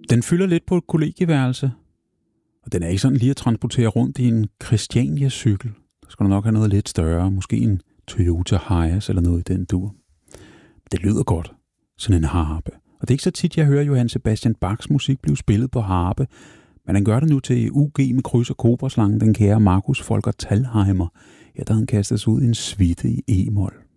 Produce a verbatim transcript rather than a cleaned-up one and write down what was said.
Den fylder lidt på et kollegieværelse, og den er ikke sådan lige at transportere rundt i en Christiania-cykel. Der skal du nok have noget lidt større, måske en Toyota Hiace eller noget i den dur. Det lyder godt, sådan en harpe. Og det er ikke så tit, jeg hører Johann Sebastian Bachs musik blive spillet på harpe, men han gør det nu til U G med kryds og kobraslangen, den kære Markus Volker Thalheimer. Ja, der han kastet sig ud i en suite i e-mol.